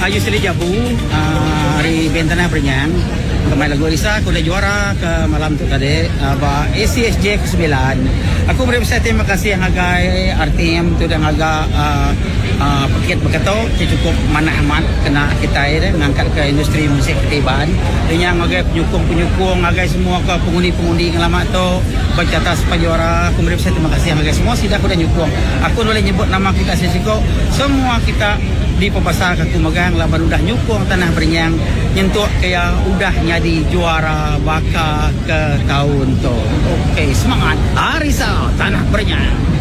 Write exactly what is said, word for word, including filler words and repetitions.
Ayo sila jabu, uh, hari bentana berenyang. Kemai lagu Risa, aku dah juara ke malam tu tadi. Uh, ba A C S J ke sembilan. Aku berusaha terima kasih yang agai R T M tu dan agak uh, uh, paket berkata cukup mana amat kena kita ini mengangkat ke industri musik ketiban. Dengan agai penyukung-penyukung, agai semua ke pengundi-pengundi yang lama tu bercatat sepanjang juara. Aku berusaha terima kasih yang agai semua sudah aku dah nyukung. Aku boleh nyebut nama kita sesiko. Semua kita di pepasar aku megang lah baru dah nyukung tanah berenyang nyentuh kaya udah jadi juara baka ke tahun tu. Okey, semangat Arisa tanah berenyang.